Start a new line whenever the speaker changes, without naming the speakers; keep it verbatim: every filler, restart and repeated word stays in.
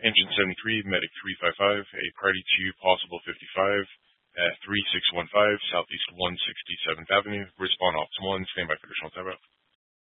Engine seventy-three, Medic three five five, a party to possible fifty-five, uh, three six one five, Southeast one sixty-seventh Avenue. Respond Optum one, stand by for additional type.